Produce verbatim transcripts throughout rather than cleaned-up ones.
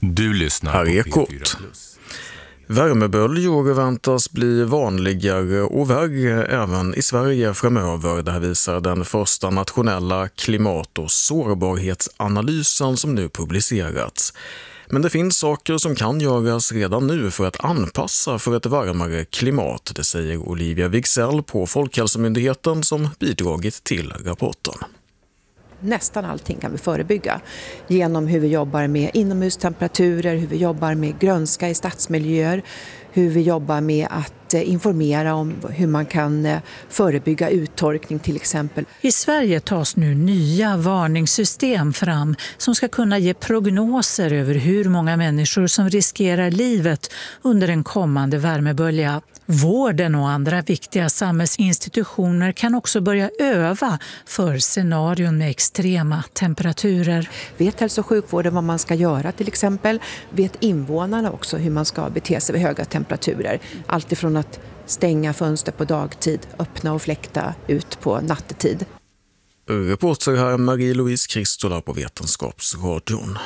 Du lyssnar Här är på Ekot. P fyra plus. Värmeböljor väntas bli vanligare och värre även i Sverige framöver. Det här visar den första nationella klimat- och sårbarhetsanalysen som nu publicerats. Men det finns saker som kan göras redan nu för att anpassa för ett varmare klimat. Det säger Olivia Wigsell på Folkhälsomyndigheten som bidragit till rapporten. Nästan allting kan vi förebygga genom hur vi jobbar med inomhustemperaturer, hur vi jobbar med grönska i stadsmiljöer, hur vi jobbar med att informera om hur man kan förebygga uttorkning till exempel. I Sverige tas nu nya varningssystem fram som ska kunna ge prognoser över hur många människor som riskerar livet under en kommande värmebölja. Vården och andra viktiga samhällsinstitutioner kan också börja öva för scenarion med extrema temperaturer. Vet hälso- och sjukvården vad man ska göra till exempel? Vet invånarna också hur man ska bete sig vid höga temperaturer? Allt ifrån att stänga fönster på dagtid, öppna och fläkta ut på nattetid. Reporter här Marie-Louise Kristola på Vetenskapsradion.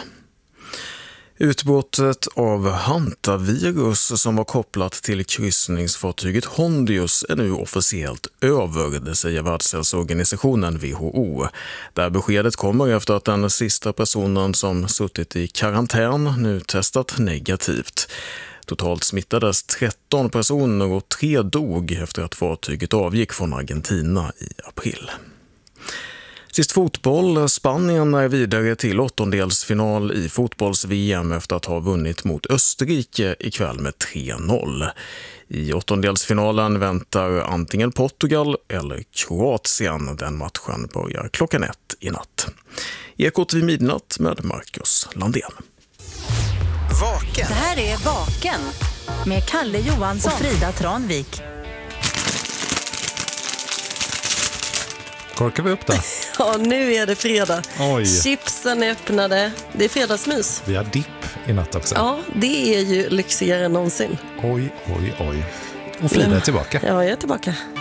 Utbrottet av hantavirus som var kopplat till kryssningsfartyget Hondius är nu officiellt över, det säger Världshälsoorganisationen W H O. Det här beskedet kommer efter att den sista personen som suttit i karantän nu testat negativt. Totalt smittades tretton personer och tre dog efter att fartyget avgick från Argentina i april. Sist fotboll. Spanien är vidare till åttondelsfinal i fotbolls-V M efter att ha vunnit mot Österrike ikväll med tre noll. I åttondelsfinalen väntar antingen Portugal eller Kroatien. Den matchen börjar klockan ett i natt. Ekot vid midnatt med Marcus Landén. Vaken. Det här är Vaken med Kalle Johansson och Frida Tranvik. Korkar vi upp det? Ja, nu är det fredag. Oj. Chipsen är öppnade. Det är fredagsmys. Vi har dipp i natt också. Ja, det är ju lyxigare än någonsin. Oj, oj, oj. Och Frida är tillbaka. Ja, jag är tillbaka.